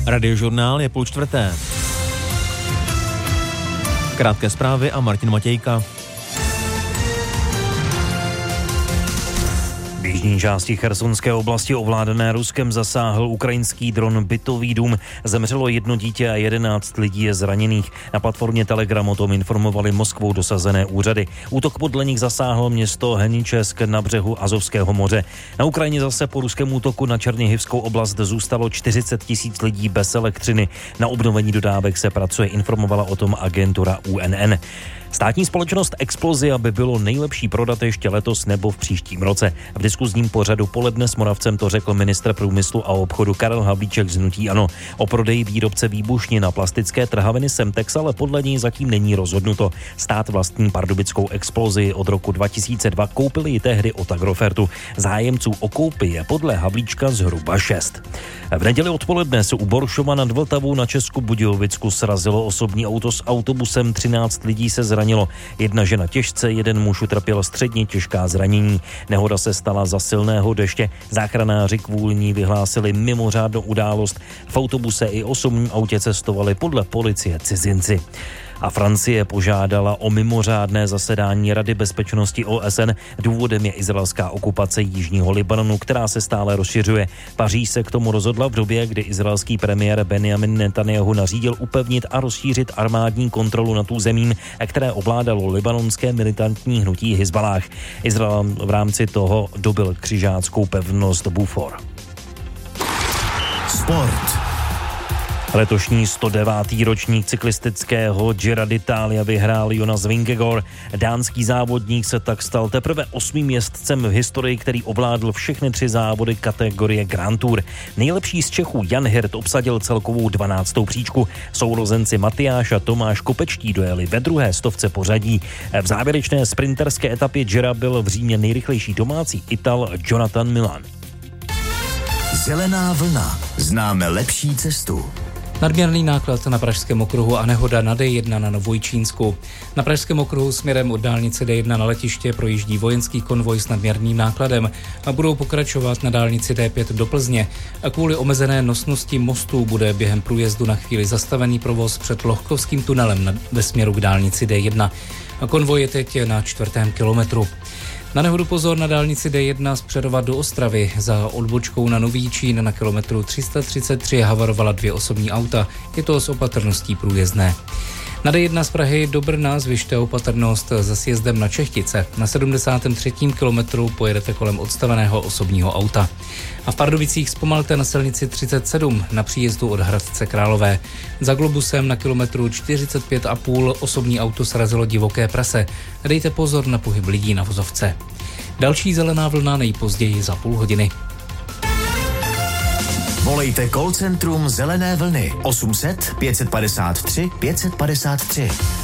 Radiožurnál je 3:30. Krátké zprávy a Martin Matějka. V jižní části Chersonské oblasti ovládané Ruskem zasáhl ukrajinský dron bytový dům. Zemřelo 1 dítě a 11 lidí je zraněných. Na platformě Telegram o tom informovali Moskvou dosazené úřady. Útok podle nich zasáhl město Heničesk na břehu Azovského moře. Na Ukrajině zase po ruském útoku na Černichivskou oblast zůstalo 40 000 lidí bez elektřiny. Na obnovení dodávek se pracuje, informovala o tom agentura UNN. Státní společnost Explosia by bylo nejlepší prodat ještě letos nebo v příštím roce. V diskuzním pořadu Poledne s Moravcem to řekl ministr průmyslu a obchodu Karel Havlíček z hnutí ANO. O prodeji výrobce výbušnin a plastické trhaviny Semtex ale podle něj zatím není rozhodnuto. Stát vlastní pardubickou Explosii od roku 2002, koupili ji tehdy od Agrofertu. Zájemců o koupi je podle Havlíčka zhruba 6. V neděli odpoledne se u Boršova nad Vltavou na Česku-Budějovicku srazilo osobní auto s autobusem, 13 lidí se zranilo. 1 žena těžce, 1 muž utrpěl středně těžká zranění. Nehoda se stala za silného deště. Záchranáři kvůli ní vyhlásili mimořádnou událost. V autobuse i osobním autě cestovali podle policie cizinci. A Francie požádala o mimořádné zasedání Rady bezpečnosti OSN. Důvodem je izraelská okupace jižního Libanonu, která se stále rozšiřuje. Paříž se k tomu rozhodla v době, kdy izraelský premiér Benjamin Netanjahu nařídil upevnit a rozšířit armádní kontrolu nad územím, které ovládalo libanonské militantní hnutí Hizballáh. Izrael v rámci toho dobyl křižáckou pevnost Bufor. Sport. Letošní 109. ročník cyklistického Giro d'Italia vyhrál Jonas Vingegaard. Dánský závodník se tak stal teprve 8. jezdcem v historii, který ovládl všechny 3 závody kategorie Grand Tour. Nejlepší z Čechů Jan Hirt obsadil celkovou 12. příčku. Sourozenci Matyáš a Tomáš Kopečtí dojeli ve 2. stovce pořadí. V závěrečné sprinterské etapě Gira byl v Římě nejrychlejší domácí Ital Jonathan Milan. Zelená vlna. Známe lepší cestu. Nadměrný náklad na Pražském okruhu a nehoda na D1 na Novojčínsku. Na Pražském okruhu směrem od dálnice D1 na letiště projíždí vojenský konvoj s nadměrným nákladem a budou pokračovat na dálnici D5 do Plzně. A kvůli omezené nosnosti mostů bude během průjezdu na chvíli zastavený provoz před Lohkovským tunelem ve směru k dálnici D1. A konvoj je teď na 4. kilometru. Na nehodu pozor na dálnici D1 z Přerova do Ostravy. Za odbočkou na Nový Čín na kilometru 333 havarovala 2 osobní auta. Je to s opatrností průjezdné. Na D1 z Prahy do Brna zvyšte opatrnost za sjezdem na Čechtice. Na 73. kilometru pojedete kolem odstaveného osobního auta. A v Pardubicích zpomalte na silnici 37 na příjezdu od Hradce Králové. Za Globusem na kilometru 45,5 osobní auto srazilo divoké prase. Dejte pozor na pohyb lidí na vozovce. Další zelená vlna nejpozději za půl hodiny. Volejte call centrum Zelené vlny 800 553 553.